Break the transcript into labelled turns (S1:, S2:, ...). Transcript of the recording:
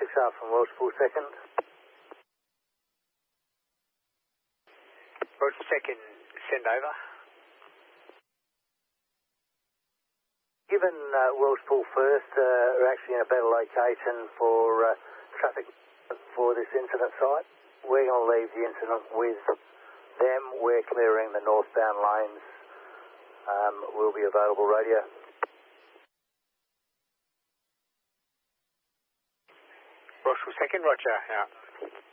S1: Shaft from Welshpool 2nd.
S2: Roger 2nd, send over.
S1: Given Welshpool 1st are actually in a better location for traffic for this incident site, we're going to leave the incident with them. We're clearing the northbound lanes. Will be available radio.
S2: Welshpool 2nd, roger, out.